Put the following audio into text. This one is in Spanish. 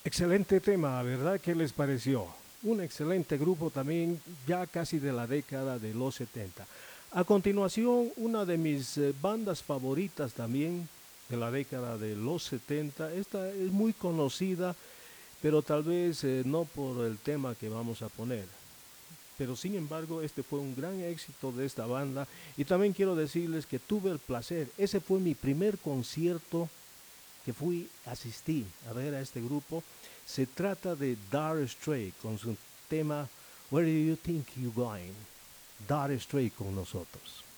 Excelente tema, ¿verdad? ¿Qué les pareció? Un excelente grupo también, ya casi de la década de los 70. A continuación, una de mis bandas favoritas también de la década de los 70. Esta es muy conocida, pero tal vez no por el tema que vamos a poner. Pero sin embargo, este fue un gran éxito de esta banda. Y también quiero decirles que tuve el placer, ese fue mi primer concierto que asistí a ver a este grupo. Se trata de Dire Straits con su tema Where Do You Think You're Going. Dire Straits con nosotros.